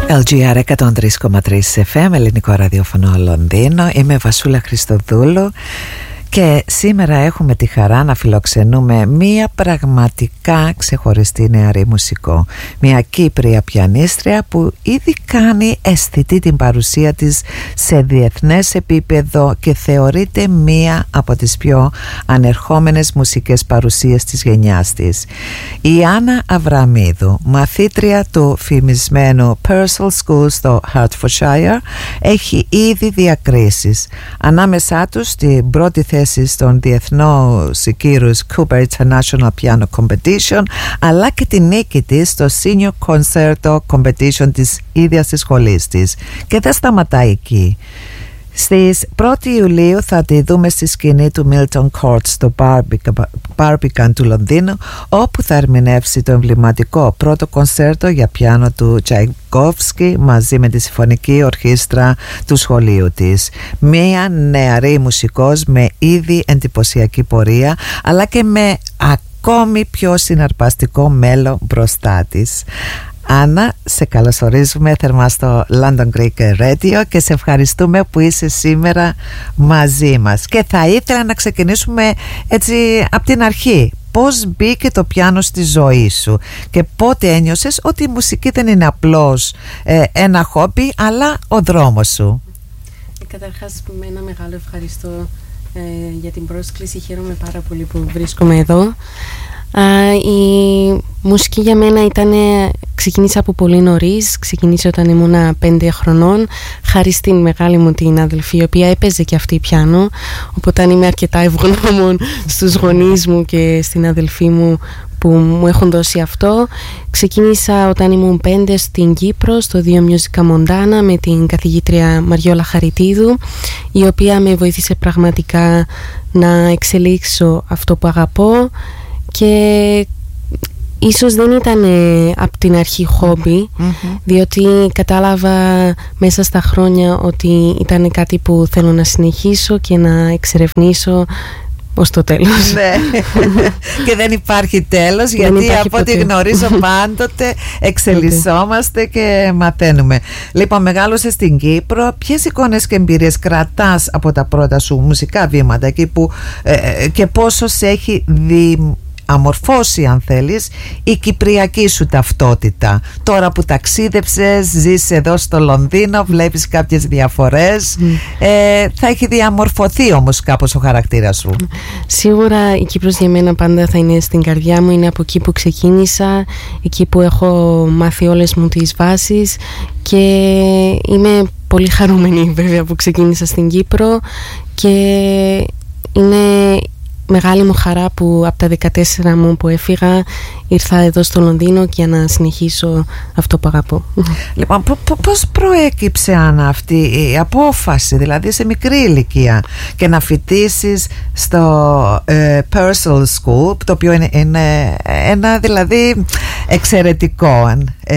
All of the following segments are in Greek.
LGR 103,3 FM, ελληνικό ραδιόφωνο Λονδίνο. Είμαι Βασούλα Χριστοδούλου και σήμερα έχουμε τη χαρά να φιλοξενούμε μία πραγματικά ξεχωριστή νεαρή μουσικό. Μία Κύπρια πιανίστρια που ήδη κάνει αισθητή την παρουσία της σε διεθνές επίπεδο και θεωρείται μία από τις πιο ανερχόμενες μουσικές παρουσίες της γενιάς της. Η Άννα Αβραμίδου, μαθήτρια του φημισμένου Purcell School στο Hertfordshire, έχει ήδη διακρίσεις. Ανάμεσά τους στην πρώτη θέση στον διεθνό κύρους Cooper International Piano Competition, αλλά και τη νίκη της στο Senior Concerto Competition της ίδιας της σχολής της. Και δεν σταματάει εκεί. Στις 1η Ιουλίου θα τη δούμε στη σκηνή του Milton Court στο Barbican του Λονδίνου, όπου θα ερμηνεύσει το εμβληματικό πρώτο κονσέρτο για πιάνο του Τσαϊκόφσκι μαζί με τη συμφωνική ορχήστρα του σχολείου της. Μία νεαρή μουσικός με ήδη εντυπωσιακή πορεία, αλλά και με ακόμη πιο συναρπαστικό μέλλον μπροστά της. Άννα, σε καλωσορίζουμε θερμά στο London Greek Radio και σε ευχαριστούμε που είσαι σήμερα μαζί μας. Και θα ήθελα να ξεκινήσουμε έτσι από την αρχή. Πώς μπήκε το πιάνο στη ζωή σου και πότε ένιωσες ότι η μουσική δεν είναι απλώς ένα χόμπι, αλλά ο δρόμος σου? Καταρχάς, με ένα μεγάλο ευχαριστώ για την πρόσκληση. Χαίρομαι πάρα πολύ που βρίσκομαι εδώ. Η μουσική για μένα ξεκίνησε από πολύ νωρίς. Ξεκίνησε όταν ήμουν 5 χρονών, χάρη στην μεγάλη μου την αδελφή, η οποία έπαιζε και αυτή πιάνο. Οπότε είμαι αρκετά ευγνώμων στους γονείς μου και στην αδελφή μου που μου έχουν δώσει αυτό. Ξεκίνησα όταν ήμουν 5 στην Κύπρο, στο Δύο Musica Montana, με την καθηγήτρια Μαριόλα Χαριτίδου, η οποία με βοήθησε πραγματικά να εξελίξω αυτό που αγαπώ. Και ίσως δεν ήταν από την αρχή χόμπι, διότι κατάλαβα μέσα στα χρόνια ότι ήταν κάτι που θέλω να συνεχίσω και να εξερευνήσω ως το τέλος. Ναι. Και δεν υπάρχει τέλος, γιατί από ό,τι γνωρίζω πάντοτε εξελισσόμαστε και μαθαίνουμε. Λοιπόν, μεγάλωσες στην Κύπρο. Ποιες εικόνες και εμπειρίες κρατάς από τα πρώτα σου μουσικά βήματα εκεί που, και πόσο σε έχει αμορφώσει, αν θέλεις, η κυπριακή σου ταυτότητα? Τώρα που ταξίδεψες, ζεις εδώ στο Λονδίνο, βλέπεις κάποιες διαφορές, θα έχει διαμορφωθεί όμως κάπως ο χαρακτήρας σου. Σίγουρα η Κύπρος για μένα πάντα θα είναι στην καρδιά μου. Είναι από εκεί που ξεκίνησα, εκεί που έχω μάθει όλες μου τις βάσεις, και είμαι πολύ χαρούμενη βέβαια που ξεκίνησα στην Κύπρο, και είναι μεγάλη μου χαρά που από τα 14 μου που έφυγα ήρθα εδώ στο Λονδίνο για να συνεχίσω αυτό που αγαπώ. Λοιπόν, πώς προέκυψε, Άννα, αυτή η απόφαση, δηλαδή σε μικρή ηλικία, και να φοιτήσεις στο Purcell School, το οποίο είναι ένα δηλαδή εξαιρετικό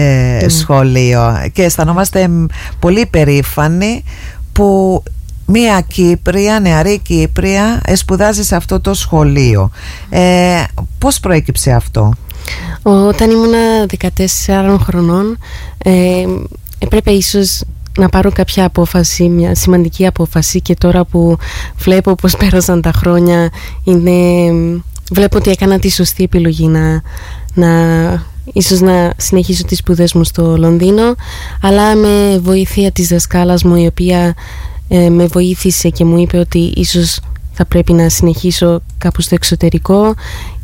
σχολείο, και αισθανόμαστε πολύ περήφανοι που μία Κύπρια, νεαρή Κύπρια, σπουδάζει σε αυτό το σχολείο. Πώς προέκυψε αυτό? Όταν ήμουνα 14 χρονών, έπρεπε ίσως να πάρω κάποια απόφαση, μια σημαντική απόφαση, και τώρα που βλέπω πως πέρασαν τα χρόνια, βλέπω ότι έκανα τη σωστή επιλογή ίσως να συνεχίσω τις σπουδές μου στο Λονδίνο, αλλά με βοήθεια της δασκάλας μου, η οποία με βοήθησε και μου είπε ότι ίσως θα πρέπει να συνεχίσω κάπου στο εξωτερικό.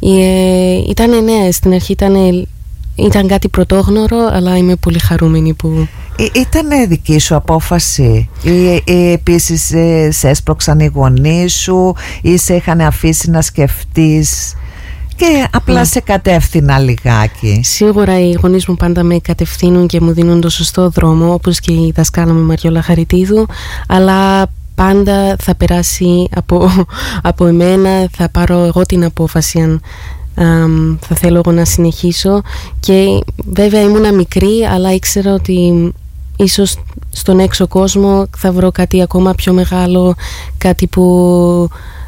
Στην αρχή ήταν κάτι πρωτόγνωρο, αλλά είμαι πολύ χαρούμενη που... Ήταν δική σου απόφαση ή επίσης σε έσπρωξαν οι γονείς σου ή σε είχαν αφήσει να σκεφτείς και απλά σε κατεύθυνα λιγάκι? Σίγουρα οι γονείς μου πάντα με κατευθύνουν και μου δίνουν το σωστό δρόμο, όπως και η δασκάλα μου Μαριόλα Χαριτίδου, αλλά πάντα θα περάσει από εμένα, θα πάρω εγώ την απόφαση αν θα θέλω εγώ να συνεχίσω. Και βέβαια ήμουνα μικρή, αλλά ήξερα ότι ίσως στον έξω κόσμο θα βρω κάτι ακόμα πιο μεγάλο, κάτι που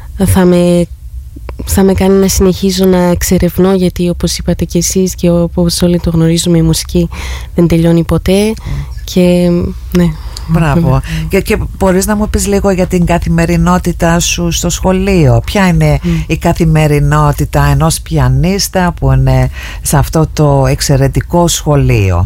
θα με κάνει να συνεχίζω να εξερευνώ, γιατί όπως είπατε και εσείς και όπως όλοι το γνωρίζουμε, η μουσική δεν τελειώνει ποτέ. και ναι. Μπράβο. Και μπορείς να μου πεις λίγο για την καθημερινότητά σου στο σχολείο? Ποια είναι η καθημερινότητα ενός πιανίστα που είναι σε αυτό το εξαιρετικό σχολείο?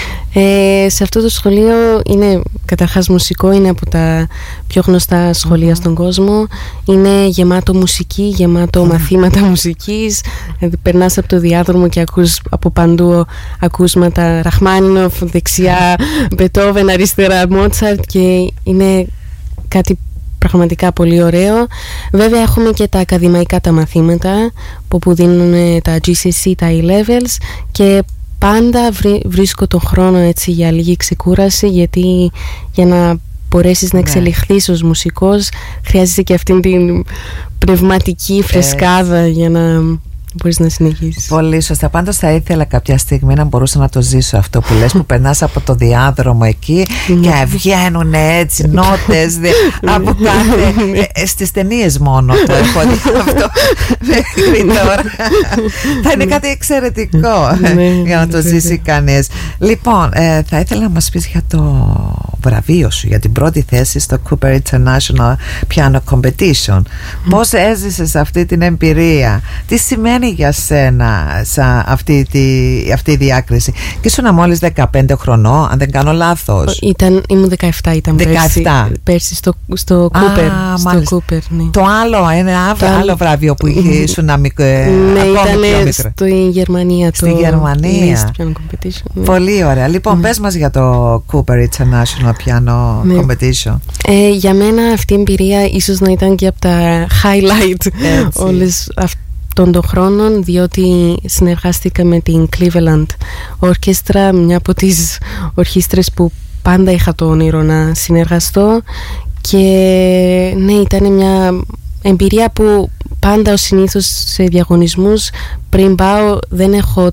Σε αυτό το σχολείο είναι καταρχάς μουσικό, είναι από τα πιο γνωστά σχολεία στον κόσμο. Είναι γεμάτο μουσική, γεμάτο μαθήματα μουσικής. Περνάς από το διάδρομο και ακούς από παντού ακούσματα Ραχμάνινοφ, δεξιά Μπετόβεν, αριστερά Μότσαρτ, και είναι κάτι πραγματικά πολύ ωραίο. Βέβαια έχουμε και τα ακαδημαϊκά τα μαθήματα που δίνουν τα GCSE, τα E-Levels, και πάντα βρίσκω τον χρόνο έτσι για λίγη ξεκούραση, γιατί για να μπορέσεις να εξελιχθείς ως μουσικός χρειάζεσαι και αυτήν την πνευματική φρεσκάδα για να μπορείς να συνεχίσεις. Πολύ σωστά. Πάντως θα ήθελα κάποια στιγμή να μπορούσα να το ζήσω αυτό που λες, που περνάς από το διάδρομο εκεί και βγαίνουν έτσι νότες από κάθε... Στις ταινίες μόνο το έχω δει αυτό μέχρι τώρα. Θα είναι κάτι εξαιρετικό για να το ζήσει κανείς. Λοιπόν, θα ήθελα να μας πεις για το βραβείο σου, για την πρώτη θέση στο Cooper International Piano Competition. Πώς έζησες αυτή την εμπειρία? Τι σημαίνει για σένα αυτή η διάκριση? Και ήσουν μόλις 15 χρονών, αν δεν κάνω λάθος. Ήμουν 17, ήταν πέρσι στο Cooper. Ναι. Το άλλο, ένα άλλο βραβείο που ήσουν μικρό. Ναι, ήταν στη Γερμανία. Στη Γερμανία. Πολύ ωραία. Λοιπόν, πες μας για το Cooper International Piano Competition. Για μένα αυτή η εμπειρία ίσως να ήταν και από τα highlight όλες των χρόνων, διότι συνεργάστηκα με την Cleveland Orchestra, μια από τις ορχήστρες που πάντα είχα το όνειρο να συνεργαστώ, και ναι, ήταν μια εμπειρία που πάντα ως συνήθως σε διαγωνισμούς πριν πάω δεν έχω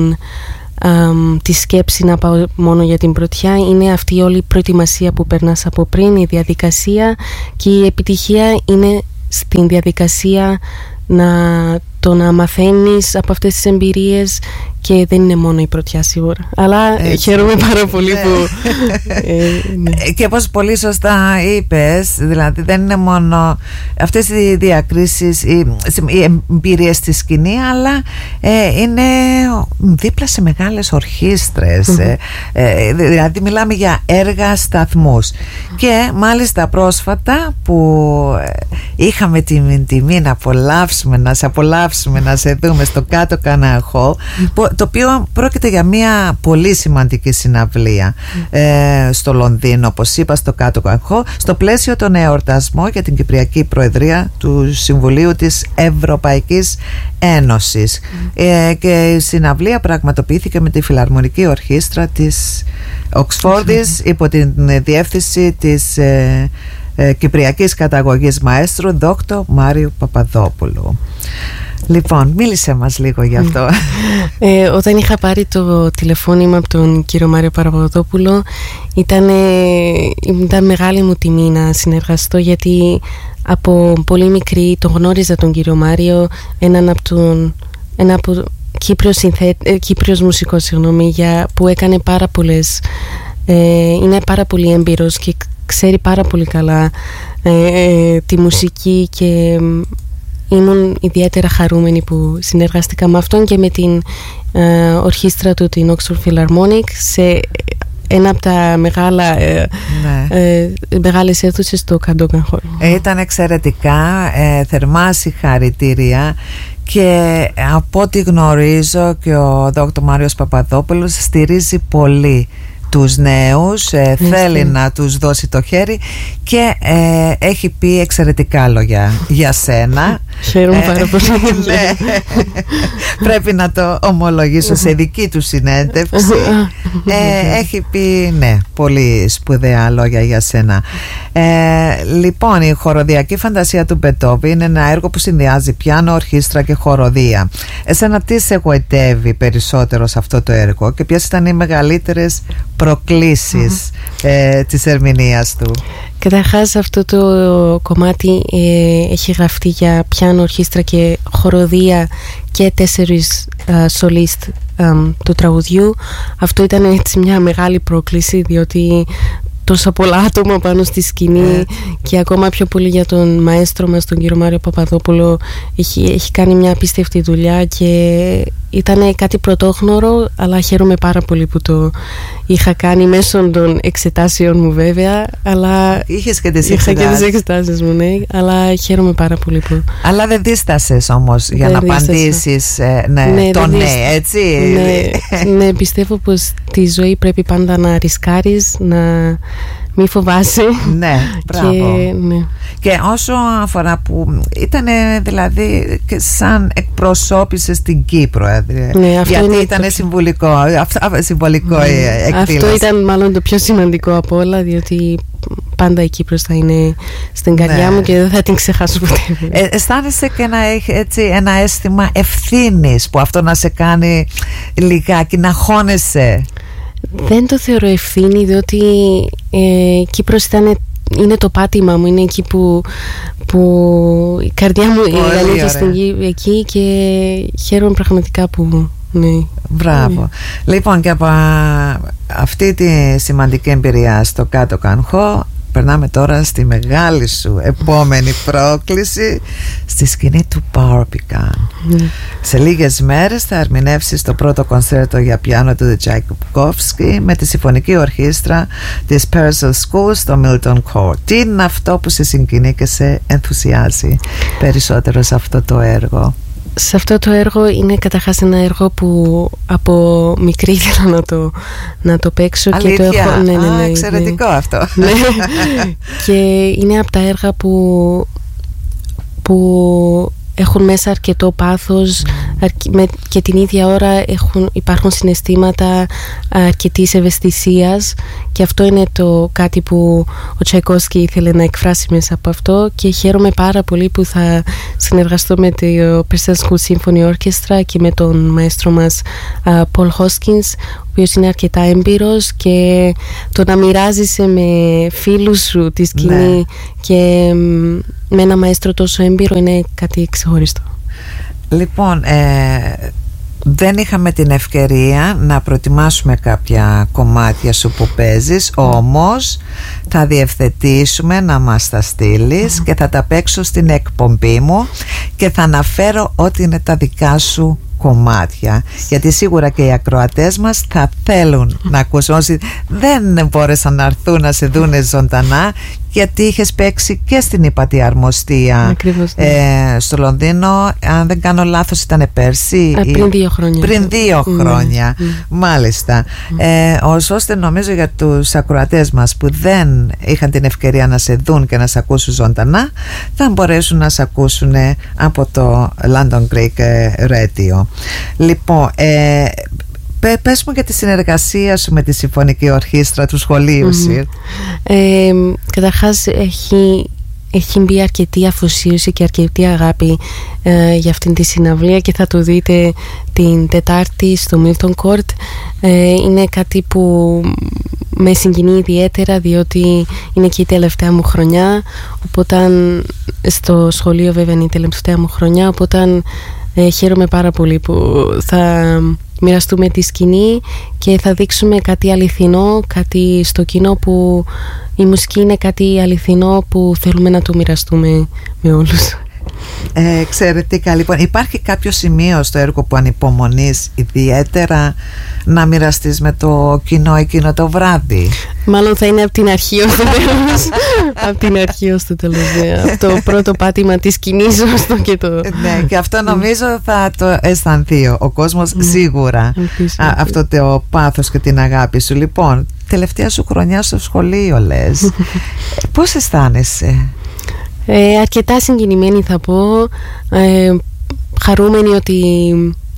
τη σκέψη να πάω μόνο για την πρωτιά. Είναι αυτή όλη η προετοιμασία που περνάς από πριν, η διαδικασία, και η επιτυχία είναι στην διαδικασία το να μαθαίνεις από αυτές τις εμπειρίες, και δεν είναι μόνο η πρωτιά σίγουρα. Αλλά χαίρομαι πάρα πολύ που... Και όπως πολύ σωστά είπες, δηλαδή δεν είναι μόνο αυτές οι διακρίσεις, οι εμπειρίες στη σκηνή, αλλά είναι δίπλα σε μεγάλες ορχήστρες. Δηλαδή μιλάμε για έργα σταθμούς. Και μάλιστα πρόσφατα που είχαμε την τιμή να απολαύσουμε να σε δούμε στο Κάτω Καναχώ, το οποίο πρόκειται για μια πολύ σημαντική συναυλία στο Λονδίνο, όπως είπα, στο Κάτω Καναχώ, στο πλαίσιο των εορτασμών για την Κυπριακή Προεδρία του Συμβουλίου της Ευρωπαϊκής Ένωσης. Και η συναυλία πραγματοποιήθηκε με τη Φιλαρμονική Ορχήστρα της Οξφόρδης υπό την διεύθυνση της κυπριακής καταγωγής μαέστρου Δόκτω Μάριου Παπαδόπουλου. Λοιπόν, μίλησε μας λίγο γι' αυτό. Όταν είχα πάρει το τηλεφώνημα από τον κύριο Μάριο Παπαδόπουλο, ήταν μεγάλη μου τιμή να συνεργαστώ, γιατί από πολύ μικρή τον γνώριζα τον κύριο Μάριο, ένα από Κύπριος μουσικός, που έκανε πάρα πολλές, είναι πάρα πολύ έμπειρος και ξέρει πάρα πολύ καλά τη μουσική, και ήμουν ιδιαίτερα χαρούμενη που συνεργάστηκα με αυτόν και με την ορχήστρα του, την Oxford Philharmonic, σε ένα από τα μεγάλες αίθουσες στο Κάτω Καναχώ. Ήταν εξαιρετικά, θερμά συγχαρητήρια. Και από ό,τι γνωρίζω και ο Δόκτωρ Μάριος Παπαδόπουλος στηρίζει πολύ τους νέους, θέλει να τους δώσει το χέρι, και έχει πει εξαιρετικά λόγια για σένα. Χαίρομαι πάρα πολύ. Ναι, πρέπει να το ομολογήσω, σε δική του συνέντευξη έχει πει πολύ σπουδαία λόγια για σένα. Λοιπόν, η χοροδιακή φαντασία του Μπετόβεν είναι ένα έργο που συνδυάζει πιάνο, ορχήστρα και χοροδία. Εσένα τι σε εγωιτεύει περισσότερο σε αυτό το έργο, και ποιες ήταν οι μεγαλύτερες προκλήσεις της ερμηνείας του? Καταρχάς αυτό το κομμάτι έχει γραφτεί για πιάνο, ορχήστρα και χοροδία και 4 σολίστ του τραγουδιού. Αυτό ήταν έτσι μια μεγάλη πρόκληση, διότι τόσα πολλά άτομα πάνω στη σκηνή και ακόμα πιο πολύ για τον μαέστρο μας, τον κύριο Μάριο Παπαδόπουλο. Έχει κάνει μια απίστευτη δουλειά και ήταν κάτι πρωτόγνωρο, αλλά χαίρομαι πάρα πολύ που το είχα κάνει μέσω των εξετάσεων μου, βέβαια. Αλλά είχες και τις εξετάσεις μου, ναι, αλλά χαίρομαι πάρα πολύ που... Αλλά δεν δίστασες όμως για να απαντήσεις έτσι. Ναι, πιστεύω πως τη ζωή πρέπει πάντα να ρισκάρεις, να μη φοβάσαι. Ναι, μπράβο. Και όσο αφορά που ήταν δηλαδή και σαν εκπροσώπησες την Κύπρο, γιατί ήταν συμβολικό εκδήλωση. Αυτό ήταν μάλλον το πιο σημαντικό από όλα, διότι πάντα η Κύπρος θα είναι στην καρδιά μου και δεν θα την ξεχάσω ποτέ. Αισθάνεσαι και να έχει έτσι ένα αίσθημα ευθύνης, που αυτό να σε κάνει λιγάκι να χώνεσαι? Δεν το θεωρώ ευθύνη, διότι η Κύπρος είναι το πάτημα μου, είναι εκεί που η καρδιά μου ανήκει εκεί και χαίρομαι πραγματικά που... Ναι. Μπράβο. Λοιπόν, και από αυτή τη σημαντική εμπειρία στο Κάτω Κανχό περνάμε τώρα στη μεγάλη σου επόμενη πρόκληση, στη σκηνή του Barbican. Σε λίγες μέρες θα ερμηνεύσεις το πρώτο κονσέρτο για πιάνο του Τσαϊκόφσκι με τη Συμφωνική Ορχήστρα της Purcell School στο Milton Court. Τι είναι αυτό που σε συγκινεί και σε ενθουσιάζει περισσότερο σε αυτό το έργο? Σε αυτό το έργο είναι καταρχάς ένα έργο που από μικρή ήθελα να το παίξω. Αλήθεια? Και το έχω, ναι, εξαιρετικό αυτό. Ναι. Και είναι από τα έργα που έχουν μέσα αρκετό πάθος και την ίδια ώρα υπάρχουν συναισθήματα αρκετής ευαισθησίας, και αυτό είναι το κάτι που ο Τσαϊκόφσκι ήθελε να εκφράσει μέσα από αυτό, και χαίρομαι πάρα πολύ που θα συνεργαστώ με το Purcell School Symphony Orchestra και με τον μαέστρο μας Paul Hoskins, ο οποίος είναι αρκετά έμπειρος, και το να μοιράζεσαι με φίλους σου τη σκηνή και με ένα μαέστρο τόσο έμπειρο είναι κάτι ξεχωριστό. Λοιπόν, δεν είχαμε την ευκαιρία να προετοιμάσουμε κάποια κομμάτια σου που παίζεις, όμως θα διευθετήσουμε να μας τα στείλεις και θα τα παίξω στην εκπομπή μου και θα αναφέρω ό,τι είναι τα δικά σου κομμάτια, γιατί σίγουρα και οι ακροατές μας θα θέλουν να ακούσουν, όσοι δεν μπόρεσαν να έρθουν να σε δούνε ζωντανά, γιατί είχες παίξει και στην ΥΠΑΤΗ Αρμοστία στο Λονδίνο, αν δεν κάνω λάθος ήταν πέρσι πριν 2 χρόνια. Πριν 2 χρόνια, μάλιστα. Ώστε νομίζω για τους ακροατές μας που δεν είχαν την ευκαιρία να σε δουν και να σε ακούσουν ζωντανά, θα μπορέσουν να σε ακούσουν από το London Greek Radio. Λοιπόν, πες μου για τη συνεργασία σου με τη Συμφωνική Ορχήστρα του σχολείου σου. Καταρχάς έχει μπει αρκετή αφοσίωση και αρκετή αγάπη για αυτήν τη συναυλία, και θα το δείτε την Τετάρτη στο Milton Court. Είναι κάτι που με συγκινεί ιδιαίτερα, διότι είναι και η τελευταία μου χρονιά, οπότε στο σχολείο βέβαια είναι η τελευταία μου χρονιά, οπότε χαίρομαι πάρα πολύ που θα μοιραστούμε τη σκηνή και θα δείξουμε κάτι αληθινό, κάτι στο κοινό, που η μουσική είναι κάτι αληθινό που θέλουμε να το μοιραστούμε με όλους. Εξαιρετικά. Λοιπόν, υπάρχει κάποιο σημείο στο έργο που ανυπομονείς ιδιαίτερα να μοιραστείς με το κοινό εκείνο το βράδυ? Μάλλον θα είναι από την αρχή ως το τέλος. Από την αρχή ως το τέλος. Από το πρώτο πάτημα της σκηνής και το... Ναι, και αυτό νομίζω θα το αισθανθεί ο κόσμος σίγουρα. Αυτό το πάθος και την αγάπη σου. Λοιπόν, τελευταία σου χρονιά στο σχολείο λες. Πώς αισθάνεσαι? Αρκετά συγκινημένη θα πω, χαρούμενη ότι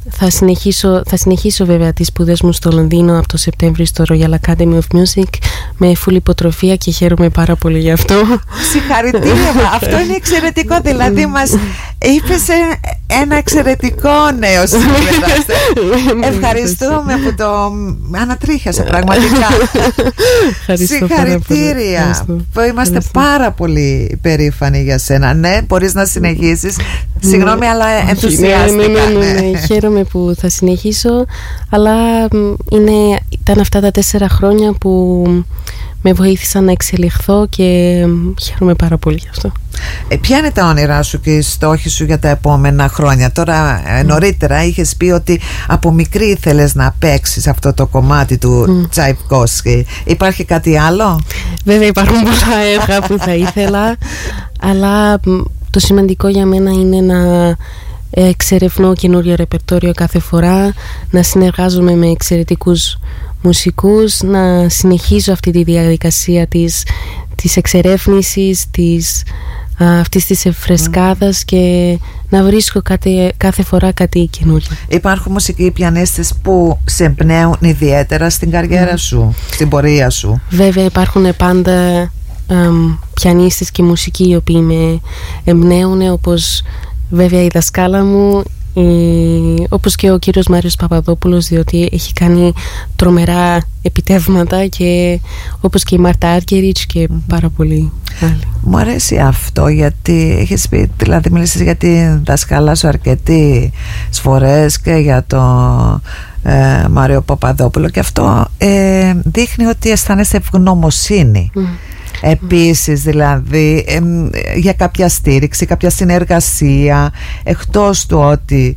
θα συνεχίσω βέβαια τις σπουδές μου στο Λονδίνο από το Σεπτέμβριο στο Royal Academy of Music με full υποτροφία και χαίρομαι πάρα πολύ γι' αυτό. Συγχαρητήρια, αυτό είναι εξαιρετικό, δηλαδή μας είπες ένα εξαιρετικό νέο σήμερα. Ευχαριστούμε που το ανατρίχιασα πραγματικά. Συγχαρητήρια, που είμαστε πάρα πολύ περήφανοι για σένα. Ναι, μπορείς να συνεχίσεις. Συγγνώμη, αλλά ενθουσιάστηκα. Ναι, χαίρομαι που θα συνεχίσω, αλλά ήταν αυτά τα 4 χρόνια που με βοήθησαν να εξελιχθώ και χαίρομαι πάρα πολύ γι' αυτό. Ποια είναι τα όνειρά σου και οι στόχοι σου για τα επόμενα χρόνια? Τώρα νωρίτερα είχες πει ότι από μικρή ήθελες να παίξεις αυτό το κομμάτι του Τσαϊκόφσκι. Υπάρχει κάτι άλλο? Βέβαια υπάρχουν πολλά έργα που θα ήθελα, αλλά το σημαντικό για μένα είναι να εξερευνώ καινούριο ρεπερτόριο κάθε φορά, να συνεργάζομαι με εξαιρετικούς μουσικούς, να συνεχίζω αυτή τη διαδικασία της εξερεύνησης, αυτής της φρεσκάδας και να βρίσκω κάθε φορά κάτι καινούριο. Υπάρχουν μουσικοί πιανίστες που σε εμπνέουν ιδιαίτερα στην καριέρα σου, στην πορεία σου? Βέβαια υπάρχουν πάντα πιανίστες και μουσικοί οι οποίοι με εμπνέουν, όπως βέβαια η δασκάλα μου, όπως και ο κύριος Μάριος Παπαδόπουλος, διότι έχει κάνει τρομερά επιτεύγματα, και όπως και η Μάρτα Άρκεριτς και πάρα πολλοί άλλοι. Μου αρέσει αυτό, γιατί έχεις πει, δηλαδή μίλησες για τη δασκάλα σου αρκετές φορές και για το Μάριο Παπαδόπουλο, και αυτό δείχνει ότι αισθάνεσαι ευγνωμοσύνη. Επίσης, δηλαδή για κάποια στήριξη, κάποια συνεργασία, εκτός του ότι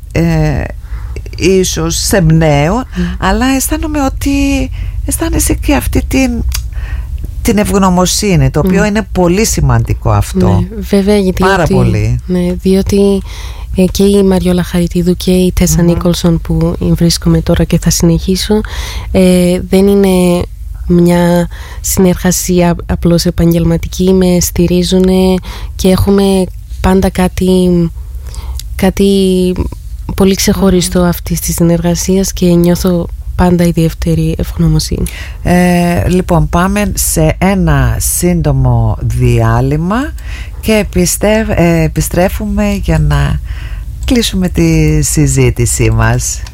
ίσως σε εμπνέουν, αλλά αισθάνομαι ότι αισθάνεσαι και αυτή την ευγνωμοσύνη, το οποίο είναι πολύ σημαντικό αυτό. Ναι, βέβαια, γιατί πάρα πολύ. Ναι, διότι και η Μαριόλα Χαριτίδου και η Τέσσα Νίκολσον, που βρίσκομαι τώρα και θα συνεχίσω, δεν είναι μια συνεργασία απλώς επαγγελματική, με στηρίζουν και έχουμε πάντα κάτι πολύ ξεχωριστό αυτής της συνεργασίας και νιώθω πάντα ιδιαίτερη ευγνωμοσύνη. Λοιπόν, πάμε σε ένα σύντομο διάλειμμα και επιστρέφουμε για να κλείσουμε τη συζήτησή μας.